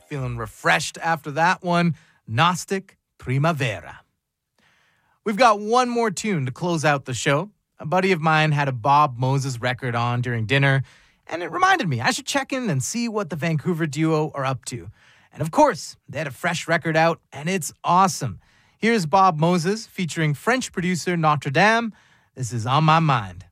Feeling refreshed after that one. Gnostic Primavera. We've got one more tune to close out the show. A buddy of mine had a Bob Moses record on during dinner, and it reminded me I should check in and see what the Vancouver duo are up to. And of course, they had a fresh record out, and it's awesome. Here's Bob Moses featuring French producer Notre Dame. This is On My Mind.